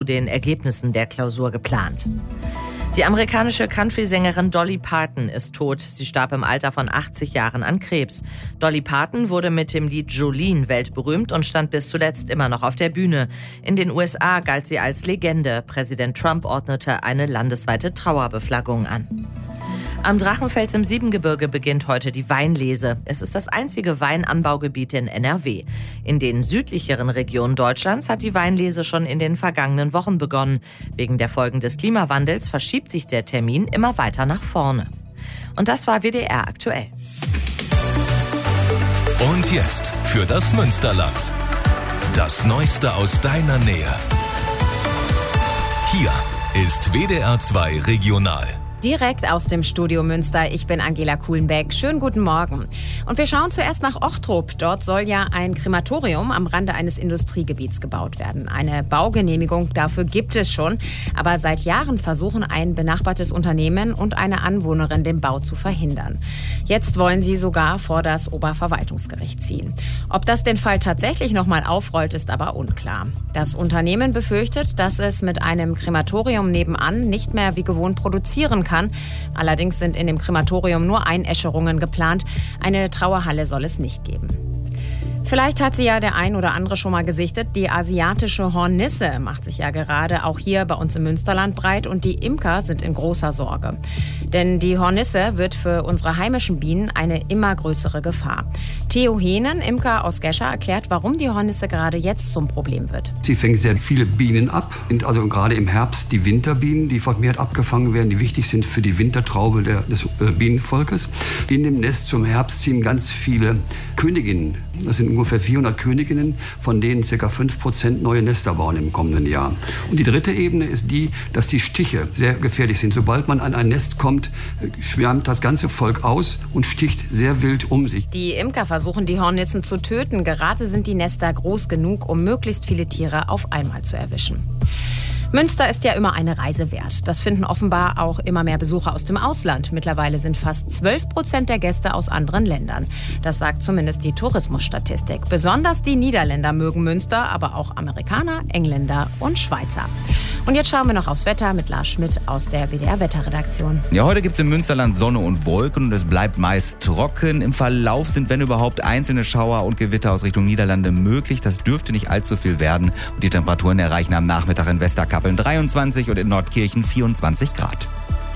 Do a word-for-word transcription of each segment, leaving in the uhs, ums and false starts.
den Ergebnissen der Klausur geplant. Die amerikanische Country-Sängerin Dolly Parton ist tot. Sie starb im Alter von achtzig Jahren an Krebs. Dolly Parton wurde mit dem Lied Jolene weltberühmt und stand bis zuletzt immer noch auf der Bühne. In den U S A galt sie als Legende. Präsident Trump ordnete eine landesweite Trauerbeflaggung an. Am Drachenfels im Siebengebirge beginnt heute die Weinlese. Es ist das einzige Weinanbaugebiet in N R W. In den südlicheren Regionen Deutschlands hat die Weinlese schon in den vergangenen Wochen begonnen. Wegen der Folgen des Klimawandels verschiebt sich der Termin immer weiter nach vorne. Und das war W D R aktuell. Und jetzt für das Münsterland. Das Neueste aus deiner Nähe. Hier ist W D R zwei Regional. Direkt aus dem Studio Münster. Ich bin Angela Kuhlenbeck. Schönen guten Morgen. Und wir schauen zuerst nach Ochtrup. Dort soll ja ein Krematorium am Rande eines Industriegebiets gebaut werden. Eine Baugenehmigung dafür gibt es schon. Aber seit Jahren versuchen ein benachbartes Unternehmen und eine Anwohnerin, den Bau zu verhindern. Jetzt wollen sie sogar vor das Oberverwaltungsgericht ziehen. Ob das den Fall tatsächlich nochmal aufrollt, ist aber unklar. Das Unternehmen befürchtet, dass es mit einem Krematorium nebenan nicht mehr wie gewohnt produzieren kann. Kann. Allerdings sind in dem Krematorium nur Einäscherungen geplant. Eine Trauerhalle soll es nicht geben. Vielleicht hat sie ja der ein oder andere schon mal gesichtet. Die asiatische Hornisse macht sich ja gerade auch hier bei uns im Münsterland breit und die Imker sind in großer Sorge. Denn die Hornisse wird für unsere heimischen Bienen eine immer größere Gefahr. Theo Hehnen, Imker aus Gescher, erklärt, warum die Hornisse gerade jetzt zum Problem wird. Sie fängt sehr viele Bienen ab, also gerade im Herbst die Winterbienen, die vermehrt abgefangen werden, die wichtig sind für die Wintertraube der, des Bienenvolkes. In dem Nest zum Herbst ziehen ganz viele Königinnen. Das sind ungefähr vierhundert Königinnen, von denen ca. fünf Prozent neue Nester bauen im kommenden Jahr. Und die dritte Ebene ist die, dass die Stiche sehr gefährlich sind. Sobald man an ein Nest kommt, schwärmt das ganze Volk aus und sticht sehr wild um sich. Die Imker versuchen, die Hornissen zu töten. Gerade sind die Nester groß genug, um möglichst viele Tiere auf einmal zu erwischen. Münster ist ja immer eine Reise wert. Das finden offenbar auch immer mehr Besucher aus dem Ausland. Mittlerweile sind fast zwölf Prozent der Gäste aus anderen Ländern. Das sagt zumindest die Tourismusstatistik. Besonders die Niederländer mögen Münster, aber auch Amerikaner, Engländer und Schweizer. Und jetzt schauen wir noch aufs Wetter mit Lars Schmidt aus der W D R-Wetterredaktion. Ja, heute gibt es im Münsterland Sonne und Wolken und es bleibt meist trocken. Im Verlauf sind, wenn überhaupt, einzelne Schauer und Gewitter aus Richtung Niederlande möglich. Das dürfte nicht allzu viel werden. Und die Temperaturen erreichen am Nachmittag in Westerkappeln dreiundzwanzig und in Nordkirchen vierundzwanzig Grad.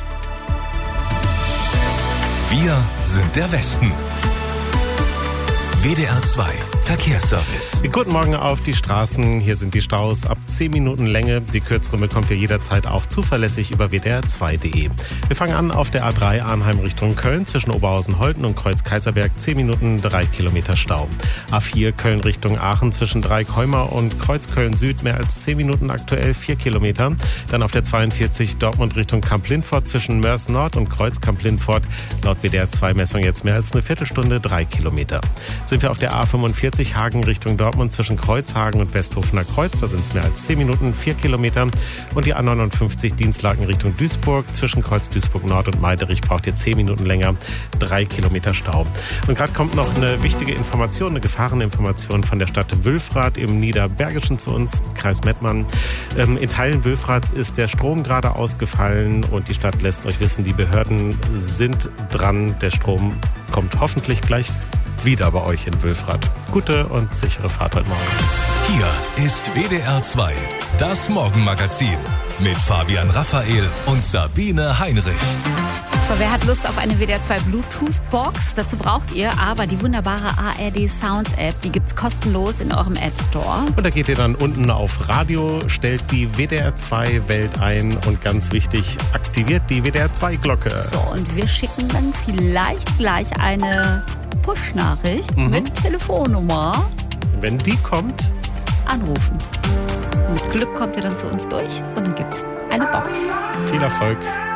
Wir sind der Westen. W D R zwei Verkehrsservice. Guten Morgen auf die Straßen. Hier sind die Staus ab zehn Minuten Länge. Die kürzere bekommt ihr jederzeit auch zuverlässig über w d r zwei punkt d e. Wir fangen an auf der A drei Arnheim Richtung Köln zwischen Oberhausen-Holten und Kreuz-Kaiserberg. zehn Minuten, drei Kilometer Stau. A vier Köln Richtung Aachen zwischen Dreieckholmer und Kreuzköln-Süd mehr als zehn Minuten aktuell, vier Kilometer. Dann auf der zweiundvierzig Dortmund Richtung Kamp-Lindfort zwischen Mörs Nord und Kreuz Kamp-Lindfort. Laut W D R zwei Messung jetzt mehr als eine Viertelstunde, drei Kilometer. Sind wir auf der A fünfundvierzig Hagen Richtung Dortmund zwischen Kreuzhagen und Westhofener Kreuz. Da sind es mehr als zehn Minuten, vier Kilometer. Und die A neunundfünfzig Dienstlaken Richtung Duisburg zwischen Kreuz Duisburg Nord und Meiderich braucht ihr zehn Minuten länger, drei Kilometer Stau. Und gerade kommt noch eine wichtige Information, eine Gefahreninformation von der Stadt Wülfrath im Niederbergischen zu uns, Kreis Mettmann. Ähm, in Teilen Wülfraths ist der Strom gerade ausgefallen und die Stadt lässt euch wissen, die Behörden sind dran. Der Strom kommt hoffentlich gleich wieder bei euch in Wülfrath. Gute und sichere Fahrt heute Morgen. Hier ist W D R zwei, das Morgenmagazin mit Fabian Raphael und Sabine Heinrich. So, wer hat Lust auf eine W D R zwei Bluetooth-Box? Dazu braucht ihr aber die wunderbare A R D Sounds App. Die gibt's kostenlos in eurem App Store. Und da geht ihr dann unten auf Radio, stellt die W D R zwei Welt ein und ganz wichtig, aktiviert die W D R zwei Glocke. So, und wir schicken dann vielleicht gleich eine Push-Nachricht mhm. mit Telefonnummer. Wenn die kommt, anrufen. Mit Glück kommt ihr dann zu uns durch und dann gibt's eine Box. Viel Erfolg.